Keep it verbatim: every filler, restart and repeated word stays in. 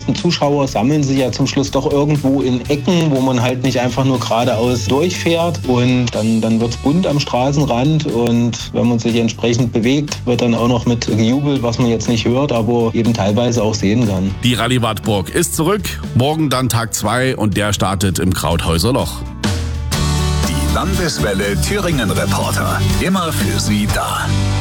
meisten Zuschauer sammeln sich ja zum Schluss doch irgendwo in Ecken, wo man halt nicht einfach nur geradeaus durchfährt. Und dann, dann wird's bunt am Straßenrand. Und wenn man sich entsprechend bewegt, wird dann auch noch mit gejubelt, was man jetzt nicht hört, aber eben teilweise auch sehen kann. Die Rallye Wartburg ist zurück. Morgen dann Tag zwei und der startet im Krauthäuser Loch. Die Landeswelle Thüringen Reporter. Immer für Sie da.